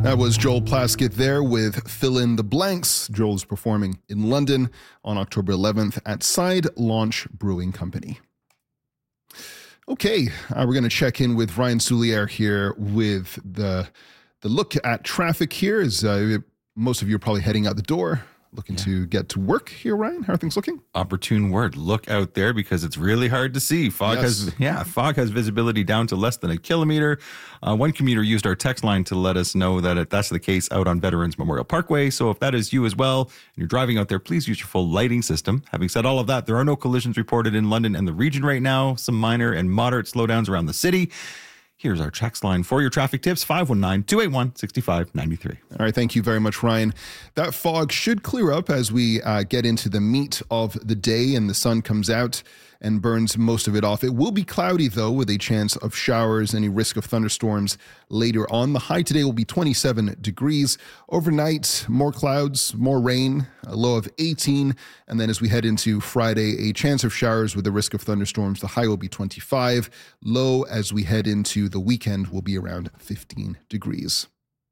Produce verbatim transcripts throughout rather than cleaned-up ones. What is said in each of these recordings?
That was Joel Plaskett there with Fill in the Blanks. Joel is performing in London on October eleventh at Side Launch Brewing Company. Okay, uh, we're going to check in with Ryan Souliere here with the the look at traffic here. As uh, most of you are probably heading out the door, looking yeah. to get to work here, Ryan. How are things looking? Opportune word. Look out there because it's really hard to see. Fog yes. has yeah, fog has visibility down to less than a kilometer. Uh, one commuter used our text line to let us know that it, that's the case out on Veterans Memorial Parkway. So if that is you as well, and you're driving out there, please use your full lighting system. Having said all of that, there are no collisions reported in London and the region right now. Some minor and moderate slowdowns around the city. Here's our text line for your traffic tips, five one nine, two eight one, six five nine three. All right, thank you very much, Ryan. That fog should clear up as we uh, get into the meat of the day and the sun comes out and burns most of it off. It will be cloudy, though, with a chance of showers, any risk of thunderstorms later on. The high today will be twenty-seven degrees. Overnight, more clouds, more rain, a low of eighteen. And then as we head into Friday, a chance of showers with the risk of thunderstorms. The high will be twenty-five. Low as we head into the weekend will be around fifteen degrees.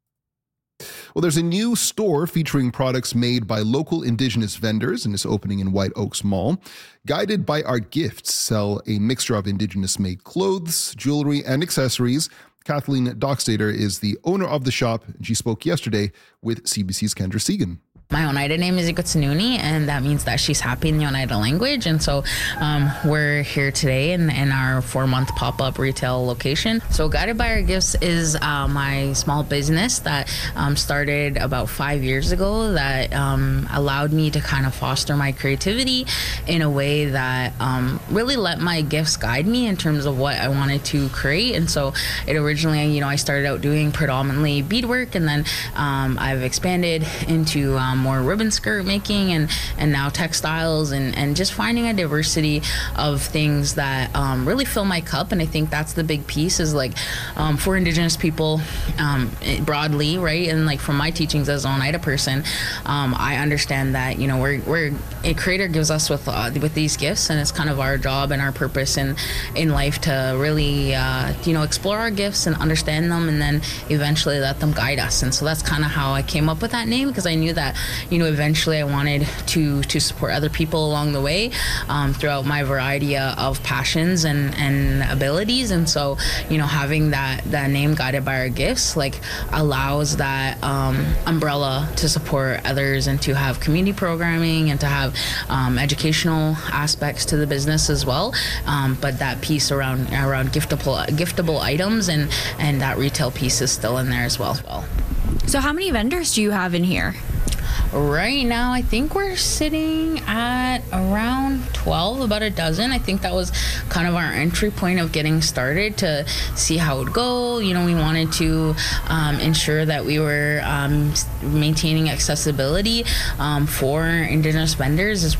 Well, there's a new store featuring products made by local Indigenous vendors and is opening in White Oaks Mall. Guided by Our Gifts sell a mixture of Indigenous-made clothes, jewelry, and accessories. Kathleen Dockstader is the owner of the shop, and she spoke yesterday with C B C's Kendra Segan. My Oneida name is Igutsununi, and that means that she's happy in the Oneida language. And so um, we're here today in, in our four-month pop-up retail location. So Guided by Our Gifts is uh, my small business that um, started about five years ago that um, allowed me to kind of foster my creativity in a way that um, really let my gifts guide me in terms of what I wanted to create. And so it originally, you know, I started out doing predominantly beadwork, and then um, I've expanded into um, more ribbon skirt making and and now textiles and and just finding a diversity of things that um, really fill my cup. And I think that's the big piece is like um, for Indigenous people um, broadly, right? And like from my teachings as an Oneida person, um, I understand that, you know, we're we're a creator gives us with uh, with these gifts, and it's kind of our job and our purpose in in life to really uh, you know explore our gifts and understand them, and then eventually let them guide us. And so that's kind of how I came up with that name, because I knew that, you know, eventually I wanted to to support other people along the way um, throughout my variety of passions and, and abilities. And so, you know, having that, that name Guided by Our Gifts, like, allows that um, umbrella to support others and to have community programming and to have um, educational aspects to the business as well. Um, but that piece around around giftable giftable items and, and that retail piece is still in there as well. So how many vendors do you have in here? Right now, I think we're sitting at around twelve, about a dozen. I think that was kind of our entry point of getting started to see how it would go. You know, we wanted to um, ensure that we were um, maintaining accessibility um, for Indigenous vendors as